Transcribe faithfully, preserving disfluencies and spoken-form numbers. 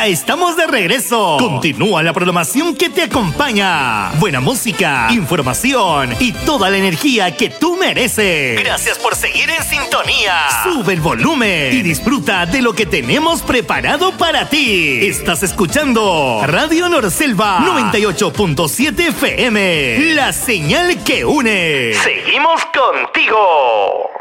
Ya estamos de regreso. Continúa la programación que te acompaña. Buena música, información y toda la energía que tú mereces. Gracias por seguir en sintonía. Sube el volumen y disfruta de lo que tenemos preparado para ti. Estás escuchando Radio Norselva noventa y ocho punto siete F M. La señal que une. Seguimos contigo.